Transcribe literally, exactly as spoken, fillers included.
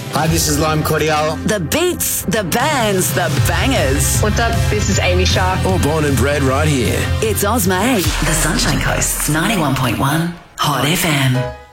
Hi, this is Lime Cordial. The beats, the bands, the bangers. What's up? This is Amy Sharp. All born and bred right here. It's Ozmay. The Sunshine Coast's ninety-one point one Hot F M.